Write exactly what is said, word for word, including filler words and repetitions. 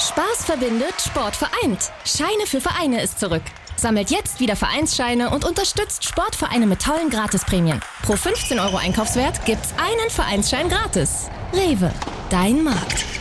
Spaß verbindet, Sport vereint. Scheine für Vereine ist zurück. Sammelt jetzt wieder Vereinsscheine und unterstützt Sportvereine mit tollen Gratisprämien. Pro fünfzehn Euro Einkaufswert gibt's einen Vereinsschein gratis. Rewe, dein Markt.